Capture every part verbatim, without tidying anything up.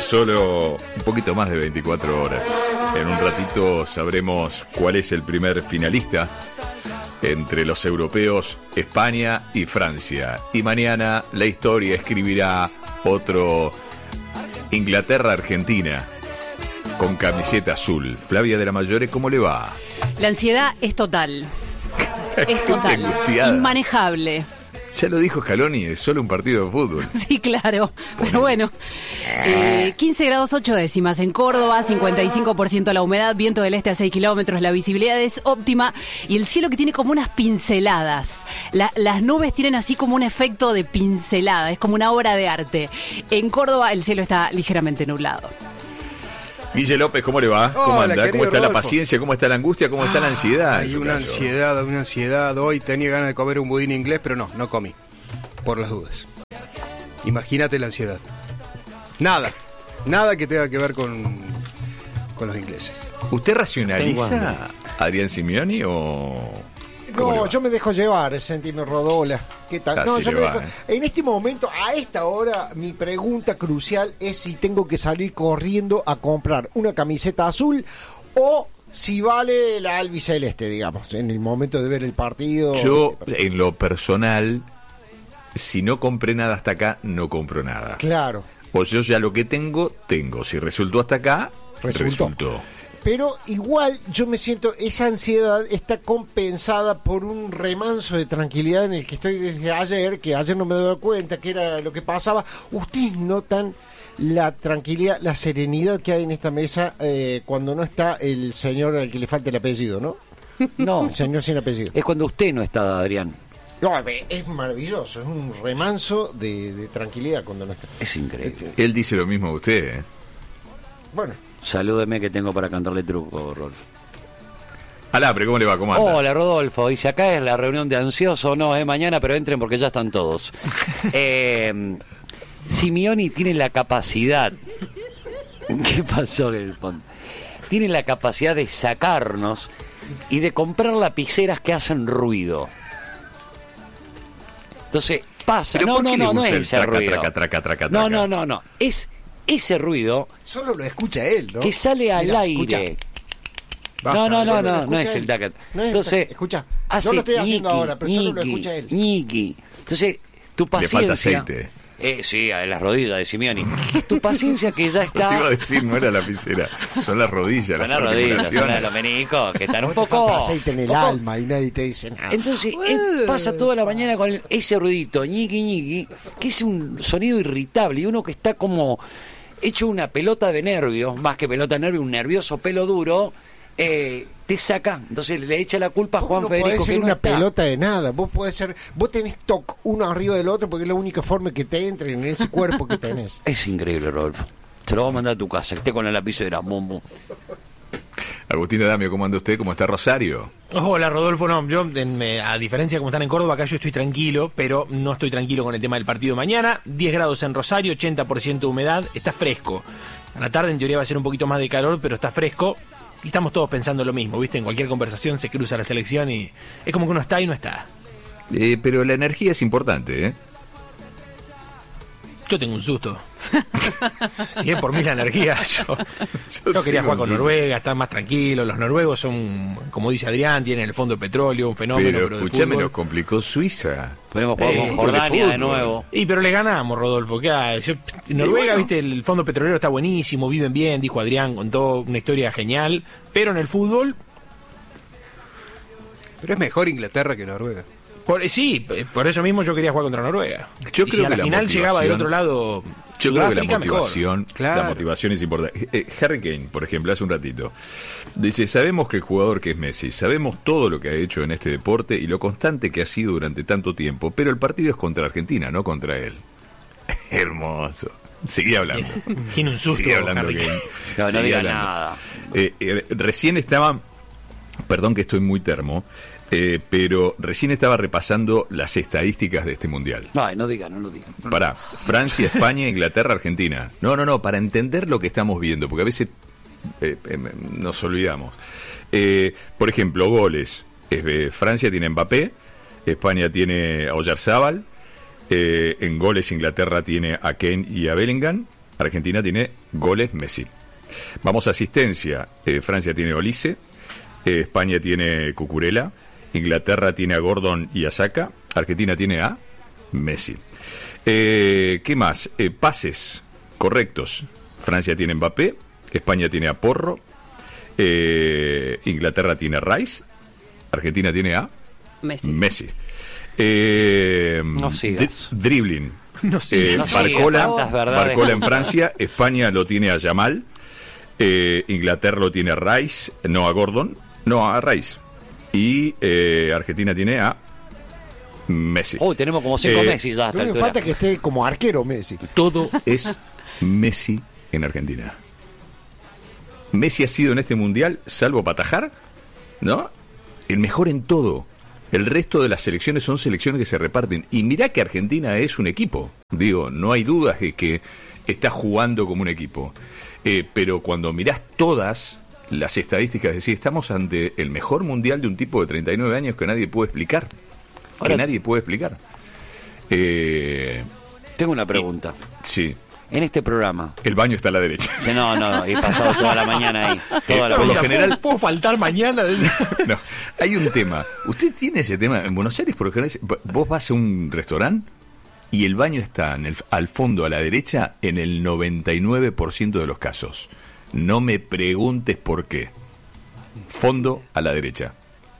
solo un poquito más de veinticuatro horas. En un ratito sabremos cuál es el primer finalista entre los europeos, España y Francia. Y mañana la historia escribirá otro Inglaterra-Argentina con camiseta azul. Flavia de la Mayore, ¿cómo le va? La ansiedad es total. Es total. Inmanejable. Ya lo dijo Scaloni, es solo un partido de fútbol. Sí, claro. Pero bueno, eh, quince grados ocho décimas en Córdoba, cincuenta y cinco por ciento la humedad, viento del este a seis kilómetros, la visibilidad es óptima y el cielo que tiene como unas pinceladas. La, las nubes tienen así como un efecto de pincelada, es como una obra de arte. En Córdoba el cielo está ligeramente nublado. Guille López, ¿cómo le va? ¿Cómo Hola, anda? ¿Cómo está Rodolfo? La paciencia? ¿Cómo está la angustia? ¿Cómo está la ansiedad? Hay una caso? ansiedad, una ansiedad. Hoy tenía ganas de comer un budín inglés, pero no, no comí. Por las dudas. Imagínate la ansiedad. Nada, nada que tenga que ver con, con los ingleses. ¿Usted racionaliza a Adrián Simeoni o...? No, yo me dejo llevar, Sentime Rodola. ¿Qué tal? Casi No, yo le me va, dejo... eh. En este momento, a esta hora, mi pregunta crucial es si tengo que salir corriendo a comprar una camiseta azul o si vale la albiceleste, digamos, en el momento de ver el partido. Yo, en lo personal, si no compré nada hasta acá, no compro nada. Claro. O yo ya lo que tengo, tengo. Si resultó hasta acá, Resultó. resultó. Pero igual yo me siento, esa ansiedad está compensada por un remanso de tranquilidad en el que estoy desde ayer, que ayer no me doy cuenta que era lo que pasaba. Ustedes notan la tranquilidad, la serenidad que hay en esta mesa eh, cuando no está el señor al que le falta el apellido, ¿no? No, El señor sin apellido. es cuando usted no está, Adrián. No, es maravilloso, es un remanso de, de tranquilidad cuando no está. Es increíble. Él dice lo mismo de usted, ¿eh? Bueno. Salúdeme que tengo para cantarle truco, Rolf. Alambre, ¿cómo le va? ¿Cómo anda? Hola, Rodolfo. Dice, acá es la reunión de ansioso. No, es mañana, pero entren porque ya están todos. eh, Simeoni tiene la capacidad... ¿Qué pasó en el fondo? Tiene la capacidad de sacarnos y de comprar lapiceras que hacen ruido. Entonces, pasa... ¿Pero No, por no, qué le no, no gusta es el ese traca, ruido. traca, traca, traca, No, traca? no, no, no. Es ese ruido Solo lo escucha él, ¿no? que sale al Mirá, aire. escucha. No, no, no, Solo lo no, no escucha es él. el tacat. No es el Entonces, tacat. Escucha, hace no lo estoy haciendo ñiqui, ahora, pero solo lo ñiqui, escucha él. ñiqui. Entonces, tu Le paciencia... falta aceite. Eh, sí, a las rodillas de Simeoni. Tu paciencia que ya Te iba a está... decir, no era la lapicera, son las rodillas. Son las rodillas, son las de los meniscos, que están un poco... Falta aceite en el poco- alma y nadie te dice nada. Entonces, él pasa toda la mañana con el- ese ruidito, ñiqui, ñiqui, que es un sonido irritable y uno que está como hecho una pelota de nervios, más que pelota de nervios, un nervioso pelo duro, eh, te saca. Entonces le echa la culpa a Vos Juan no Federico podés ser que no una está. pelota de nada. Vos podés ser, vos tenés toc uno arriba del otro porque es la única forma que te entre en ese cuerpo que tenés. Es increíble, Rodolfo. Se lo voy a mandar a tu casa, que esté con la lapicera. Bum, bum. Agustín Adamio, ¿cómo anda usted? ¿Cómo está Rosario? Hola Rodolfo, no, yo en, eh, a diferencia de como están en Córdoba, acá yo estoy tranquilo, pero no estoy tranquilo con el tema del partido mañana. diez grados en Rosario, ochenta por ciento de humedad, está fresco. A la tarde en teoría va a ser un poquito más de calor, pero está fresco. Y estamos todos pensando lo mismo, ¿viste? En cualquier conversación se cruza la selección y es como que uno está y no está. Eh, pero la energía es importante, ¿eh? Yo tengo un susto. Si es por mí la energía, yo, Yo yo quería tengo jugar con un susto. Noruega, estar más tranquilo. Los noruegos son, como dice Adrián, tienen el fondo de petróleo, un fenómeno. Pero, pero de escuchame, fútbol. nos complicó Suiza. Podemos jugar Eh, con fútbol de Jordania de, fútbol. nuevo. Y pero le ganamos, Rodolfo. ¿Qué hay? Yo- Noruega, bueno. viste, el fondo petrolero está buenísimo, viven bien, dijo Adrián, contó una historia genial. Pero en el fútbol, Pero es mejor Inglaterra que Noruega. por, eh, sí, eh, por eso mismo yo quería jugar contra Noruega. Yo y creo si a que la la final llegaba del motivación- otro lado, Yo creo que la Sudáfrica, mejor. motivación, Claro. la motivación es importante. Eh, Harry Kane, por ejemplo, hace un ratito, dice, sabemos que el jugador que es Messi, sabemos todo lo que ha hecho en este deporte y lo constante que ha sido durante tanto tiempo, pero el partido es contra Argentina, no contra él. Hermoso. Sigue hablando. Tiene un susto, Sigue hablando Harry Kane. Kane. No, no Sigue diga hablando. nada. Eh, eh, recién estaba, perdón que estoy muy termo, eh, pero recién estaba repasando las estadísticas de este mundial. Ay, no diga, no lo diga. Para Francia, España, Inglaterra, Argentina. No, no, no, para entender lo que estamos viendo, porque a veces eh, eh, nos olvidamos. Eh, por ejemplo, goles. Eh, Francia tiene Mbappé, España tiene a Oyarzábal, eh, en goles Inglaterra tiene a Kane y a Bellingham, Argentina tiene goles Messi. Vamos a asistencia. Eh, Francia tiene Olise. Eh, España tiene Cucurella. Inglaterra tiene a Gordon y a Saka. Argentina tiene a Messi. Eh, ¿Qué más? Eh, pases correctos. Francia tiene Mbappé. España tiene a Porro. Eh, Inglaterra tiene a Rice. Argentina tiene a Messi. Messi. Eh, No sigas. dri- dribbling. No sigas. Eh, No sigas, Barcola, tantas verdades. Barcola en Francia. España lo tiene a Yamal. Eh, Inglaterra lo tiene a Rice. No, a Gordon. No, a Rice. Y eh, Argentina tiene a Messi. Uy, tenemos como cinco Eh, Messi ya hasta Lo el único que falta es que esté como arquero Messi. Todo es Messi en Argentina. Messi ha sido en este mundial, salvo Patajar, ¿no? El mejor en todo. El resto de las selecciones son selecciones que se reparten. Y mirá que Argentina es un equipo. Digo, no hay dudas de que está jugando como un equipo. Eh, pero cuando mirás todas las estadísticas, decís, estamos ante el mejor mundial de un tipo de treinta y nueve años que nadie puede explicar. Ahora- Que nadie puede explicar. Eh, Tengo una pregunta. sí, En este programa. el baño está a la derecha. que No, no, he pasado toda la mañana ahí. Toda la por lo mañana. general- ¿Puedo faltar mañana? No, hay un tema. ¿Usted tiene ese tema? En Buenos Aires, por lo general, vos vas a un restaurante y el baño está en el- al fondo a la derecha en el noventa y nueve por ciento de los casos. No me preguntes por qué. Fondo a la derecha.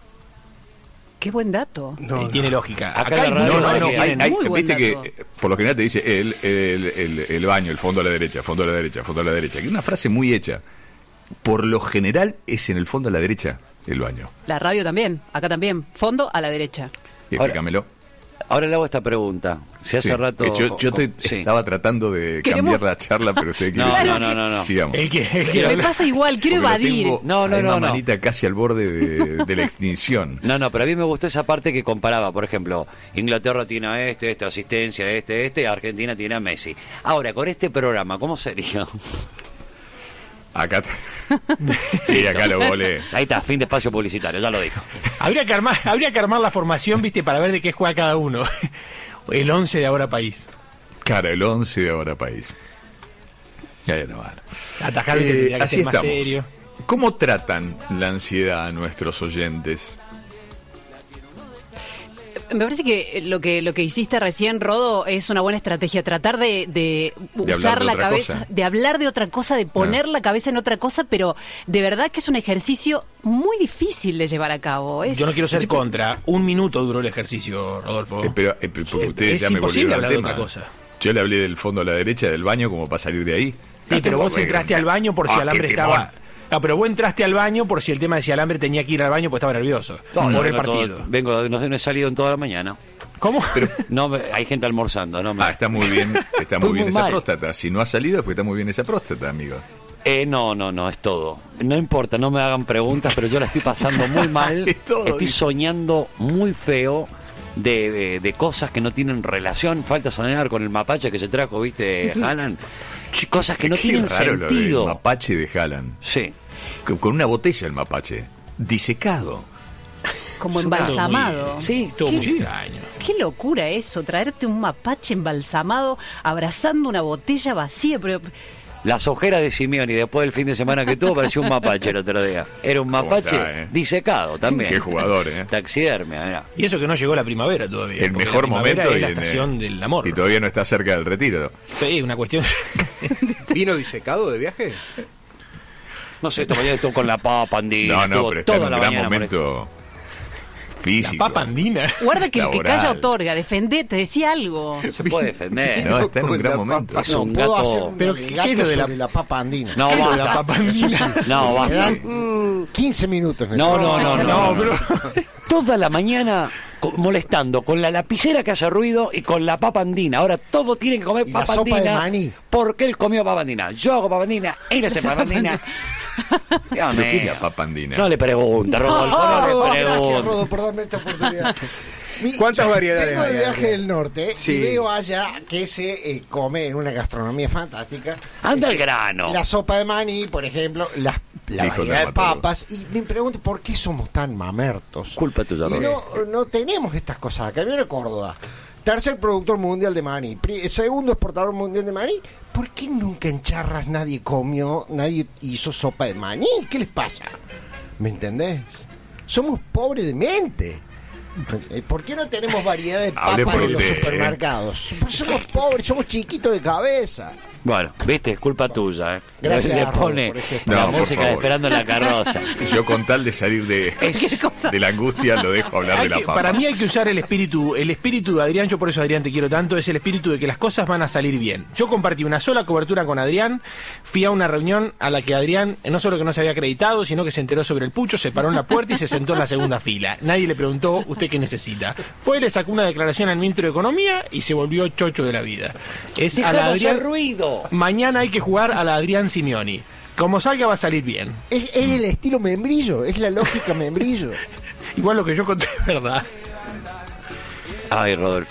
Qué buen dato. No, Eh, tiene lógica. Acá Acá, la hay radio muchos no, baños no, que hay- tienen- Muy buen viste dato. que eh, por lo general te dice el, el, el, el baño, el fondo a la derecha, fondo a la derecha, fondo a la derecha. Que es una frase muy hecha. Por lo general es en el fondo a la derecha el baño. La radio también, acá también. Fondo a la derecha. Explícamelo. Ahora le hago esta pregunta. Si hace Sí, rato. que yo yo te- Sí. estaba tratando de Queremos- cambiar la charla, pero usted quiere No, que- no, no, no, no. Sigamos. El que, el que Me habla- pasa igual, quiero Porque lo evadir. tengo No, no, a no, una no. manita casi al borde de, de la extinción. No, no, pero a mí me gustó esa parte que comparaba, por ejemplo, Inglaterra tiene a este, esta asistencia, este, este, Argentina tiene a Messi. Ahora, con este programa, ¿cómo sería? Acá t- y acá lo goles. Ahí está, fin de espacio publicitario, ya lo dijo. habría, que armar, habría que armar la formación, viste, para ver de qué juega cada uno. El once de Ahora País. Cara, el once de Ahora País. Ya, ya no vale. Atajar Eh, tendría que así ser más estamos. serio. ¿Cómo tratan la ansiedad a nuestros oyentes? Me parece que lo que lo que hiciste recién, Rodo, es una buena estrategia. Tratar de, de hablar usar de la otra cabeza, cosa. de hablar de otra cosa, de poner Ah. la cabeza en otra cosa, pero de verdad que es un ejercicio muy difícil de llevar a cabo. Es- Yo no quiero ser contra. Un minuto duró el ejercicio, Rodolfo. Eh, pero, eh, porque ustedes es ya me imposible volvieron al hablar de tema. otra cosa. Yo le hablé del fondo a la derecha del baño como para salir de ahí. Sí, pero vos Porque- entraste al baño por si Ah, Alambre qué estaba... temón. No, pero vos entraste al baño por si el tema de si Alambre tenía que ir al baño, pues estaba nervioso. No, no, por el vengo todo- partido. vengo, no, no he salido en toda la mañana. ¿Cómo? No, me- hay gente almorzando, no me... Ah, está muy bien, está Estoy muy bien muy esa mal. próstata. Si no ha salido, es porque está muy bien esa próstata, amigo. Eh, no, no, no, es todo. No importa, no me hagan preguntas, pero yo la estoy pasando muy mal. Es todo, Estoy dice. soñando muy feo de, de, de cosas que no tienen relación. Falta soñar con el mapache que se trajo, ¿viste, Haaland? Ch- Cosas que no Qué tienen raro lo del sentido. mapache de Haaland. Sí. Con con una botella el mapache. Disecado. como Estuvo muy- embalsamado. Sí, Estuvo muy ¿Qué? extraño. Qué locura eso, traerte un mapache embalsamado abrazando una botella vacía, pero Las ojeras de Simeone después del fin de semana que tuvo parecía un mapache el otro día. Era un ¿Cómo mapache está, eh? disecado también. Qué jugador, ¿eh? Taxidermia, mirá. Y eso que no llegó la primavera todavía. El porque mejor la primavera momento es la y en, eh, estación del amor. Y todavía no está cerca del retiro. Sí, una cuestión. ¿Vino disecado de viaje? No sé, esta mañana estuvo con la papa andina. No, no, estuvo pero está en toda un la gran mañana por esto. momento La físico. papa andina. guarda que el que Laboral. calla otorga, defendete, decía algo. Se puede defender. No, está en un Con gran la momento. papa. Es un puedo gato- hacer un Pero, alegato ¿qué es lo de la- sobre la papa andina. No, ¿Qué es lo de la basta. papa andina? No, Me basta. dan quince minutos. No, no, no, no, No, no, no. Toda la mañana co- molestando con la lapicera que hace ruido y con la papa andina. Ahora todos tienen que comer Y la papa sopa de andina. maní. Porque él comió papa andina. Yo hago papa andina, él hace papa andina. Dios ¿Pero qué es mío. la papa andina? No le pregunta, Rodolfo, Oh, no le gracias, pregunta. Rodo, por darme esta oportunidad. Mi- ¿Cuántas yo variedades Vengo de hay, viaje Adrián? del norte Sí. y veo allá que se eh, come en una gastronomía fantástica. Anda Eh, al grano. La sopa de maní, por ejemplo, la, la Dijo variedad de dermatólogo. papas. Y me pregunto por qué somos tan mamertos. Culpa tuya, Y Rodolfo. no, no tenemos estas cosas acá. Viene Córdoba. tercer productor mundial de maní, Pri- segundo exportador mundial de maní. ¿Por qué nunca en Charras nadie comió, nadie hizo sopa de maní? ¿Qué les pasa? ¿Me entendés? Somos pobres de mente. ¿Por qué no tenemos variedad de Hable papas por en los usted, supermercados? Porque somos pobres, somos chiquitos de cabeza. Bueno, viste, es culpa tuya, ¿eh? Gracias, Le Arroyo, pone por este- la No, por música de favor. Esperando en la carroza. Yo con tal de salir de, Cualquier cosa. de la angustia lo dejo hablar Hay de la que- papa. para mí hay que usar el espíritu, el espíritu de Adrián, yo por eso Adrián te quiero tanto, es el espíritu de que las cosas van a salir bien. Yo compartí una sola cobertura con Adrián, fui a una reunión a la que Adrián eh, no solo que no se había acreditado, sino que se enteró sobre el pucho, se paró en la puerta y se sentó en la segunda fila. Nadie le preguntó, ¿usted qué necesita? Fue, le sacó una declaración al ministro de Economía y se volvió chocho de la vida. Es a la Dejá de Adrián, hacer ruido. mañana hay que jugar a la Adrián Simioni. Como salga va a salir bien. Es, es el estilo membrillo, es la lógica membrillo. Igual lo que yo conté es verdad. Ay, Rodolfo.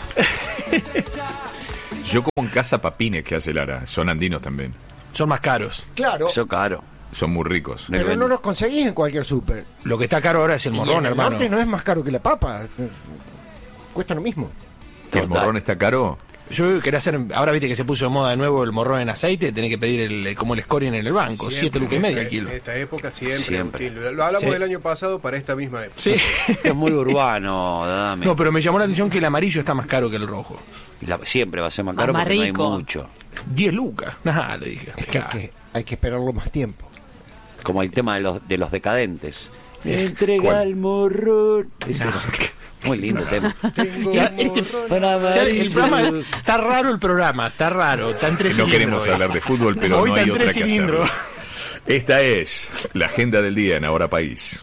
Yo como en casa papines que hace Lara, son andinos también. Son más caros. Claro, Eso caro. Son muy ricos. pero no los conseguís en cualquier súper. Lo que está caro ahora es el Y morrón, en el hermano. norte no es más caro que la papa. Cuesta lo mismo. ¿Que el Total. morrón está caro? Yo quería hacer, ahora viste que se puso de moda de nuevo el morrón en aceite, tenés que pedir el, como el scoring en el banco, siete lucas y media el kilo. En esta época siempre, Siempre. Agustín. Lo, lo hablamos Sí. del año pasado para esta misma época. Sí. Es muy urbano, dame. No, pero me llamó la atención que el amarillo está más caro que el rojo. La- siempre va a ser más caro Más porque rico. no hay mucho. diez lucas. Nada, le dije. Es que hay, que hay que esperarlo más tiempo. Como el tema de los, de los decadentes. Entrega ¿Cuál? el morrón. Ese era muy lindo tema. Ya, este- Para o sea, el amarillo. programa, está raro el programa, está raro, está en tres No cilindros queremos hoy. hablar de fútbol, pero Hoy no está hay en otra tres que hacerlo. cilindros. Esta es la agenda del día en Ahora País.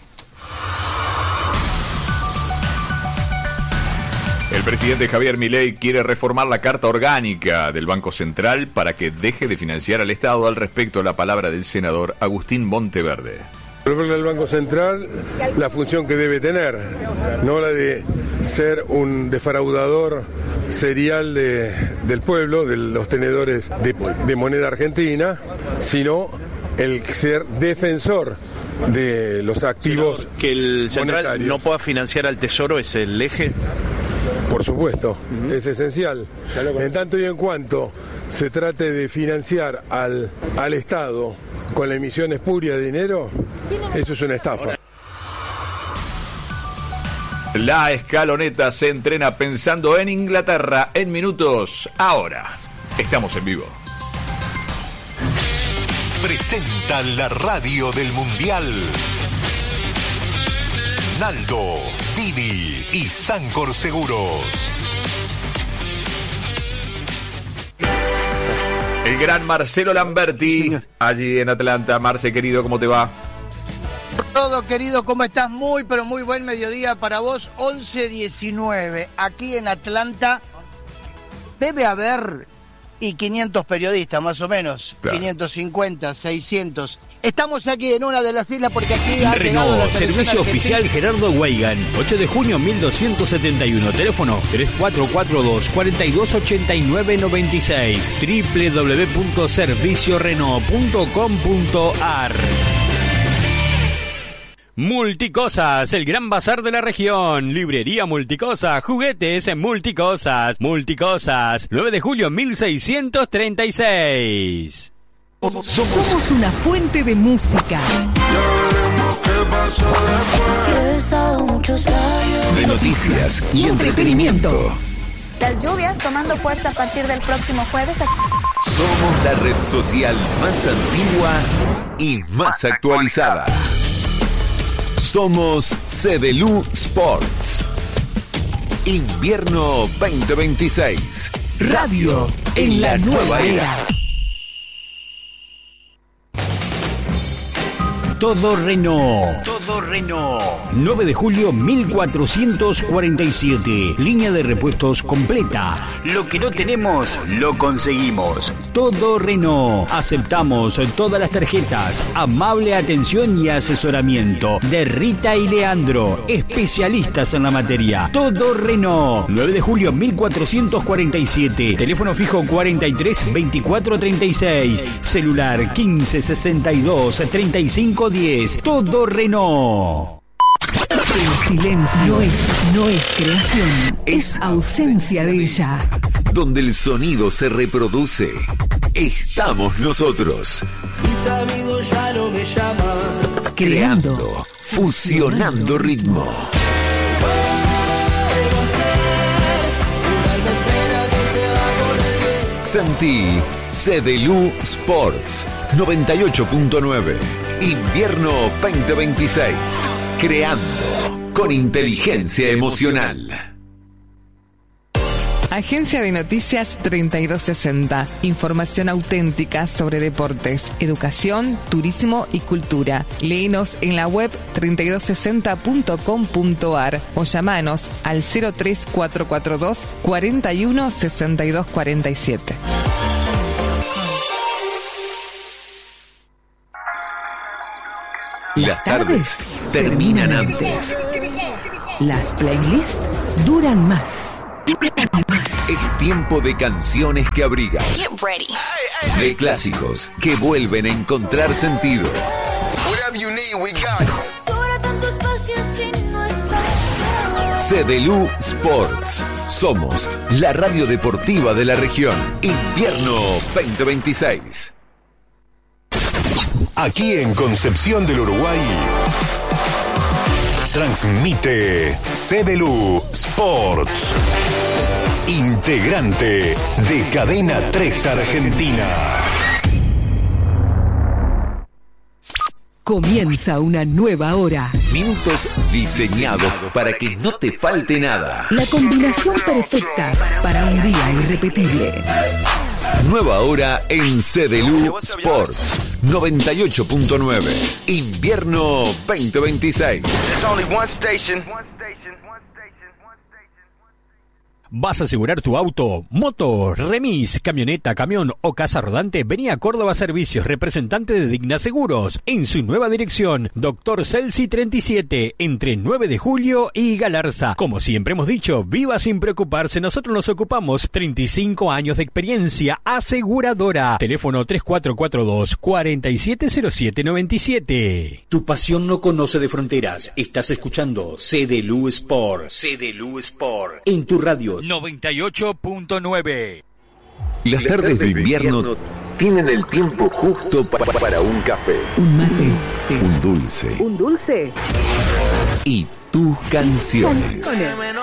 El presidente Javier Milei quiere reformar la carta orgánica del Banco Central para que deje de financiar al Estado. Al respecto, la palabra del senador Agustín Monteverde. Devolverle al Banco Central la función que debe tener, no la de ser un defraudador serial de- del pueblo, de los tenedores de, de moneda argentina, sino el ser defensor de los activos Que el central monetarios. no pueda financiar al Tesoro es el eje. Por supuesto, es esencial. En tanto y en cuanto se trate de financiar al, al Estado con la emisión espuria de dinero, eso es una estafa. La escaloneta se entrena pensando en Inglaterra en minutos. Ahora, estamos en vivo. Presentan la radio del Mundial. Naldo, Didi y Sancor Seguros. El gran Marcelo Lamberti, allí en Atlanta. Marce, querido, ¿cómo te va? Todo querido, ¿cómo estás? Muy, pero muy buen mediodía para vos. once diecinueve, aquí en Atlanta. Debe haber y quinientos periodistas, más o menos. Claro. quinientos cincuenta, seiscientos. Estamos aquí en una de las islas porque aquí ha llegado la Renault, selección servicio argentina. oficial Gerardo Weigan, ocho de junio mil doscientos setenta y uno, teléfono tres cuatro cuatro dos, cuatro dos ocho nueve nueve seis, doble u doble u doble u punto servicio renault punto com punto a r. Multicosas, el gran bazar de la región. Librería Multicosa, juguetes en Multicosas. Multicosas, nueve de julio mil seiscientos treinta y seis. Somos una fuente de música. De noticias y entretenimiento. Las lluvias tomando fuerza a partir del próximo jueves. somos la red social más antigua y más actualizada. Somos Cedelu Sports. Invierno veinte veintiséis. Radio en la nueva era. Todo Renault. Todo Renault. nueve de julio mil cuatrocientos cuarenta y siete. Línea de repuestos completa. Lo que no tenemos, lo conseguimos. Todo Renault. Aceptamos todas las tarjetas. Amable atención y asesoramiento de Rita y Leandro, especialistas en la materia. Todo Renault. nueve de julio mil cuatrocientos cuarenta y siete. Teléfono fijo cuarenta y tres veinticuatro treinta y seis. Celular quince sesenta y dos treinta y cinco diez. Todo Renault. El silencio no es, no es creación, es ausencia de ella. Donde el sonido se reproduce, estamos nosotros. Mis amigos ya no me llaman. Creando, Creando fusionando ritmo. Sentí Cedelu Sports noventa y ocho punto nueve. Invierno veinte veintiséis. Creando con inteligencia emocional. Agencia de Noticias treinta y dos sesenta. Información auténtica sobre deportes, educación, turismo y cultura. Léenos en la web treinta y dos sesenta punto com punto ar o llamanos al cero tres cuatro cuatro dos, cuarenta y uno, sesenta y dos cuarenta y siete. Las tardes terminan antes. Las playlists duran más. Es tiempo de canciones que abrigan. Get ready. De clásicos que vuelven a encontrar sentido. Whatever you need, we got it. Sobra tanto espacio sin nuestra. Cedelu Sports. Somos la radio deportiva de la región. Invierno veinte veintiséis. Aquí en Concepción del Uruguay transmite Cedelu Sports, integrante de Cadena tres Argentina. Comienza una nueva hora. Minutos diseñados para que no te falte nada. La combinación perfecta para un día irrepetible. Nueva hora en Cedelu Sports noventa y ocho punto nueve. Invierno veinte veintiséis. ¿Vas a asegurar tu auto, moto, remis, camioneta, camión o casa rodante? Vení a Córdoba Servicios, representante de Digna Seguros, en su nueva dirección, Doctor Celsi treinta y siete, entre nueve de julio y Galarza. Como siempre hemos dicho, viva sin preocuparse, nosotros nos ocupamos. treinta y cinco años de experiencia aseguradora. Teléfono tres cuatro cuatro dos, cuatro siete cero siete nueve siete. Tu pasión no conoce de fronteras. Estás escuchando Cedelu Sport. Cedelu Sport. En tu radio noventa y ocho punto nueve. Las tardes de invierno tienen el tiempo justo pa- para un café, Un mate. un dulce Un dulce. y tus canciones. Con él.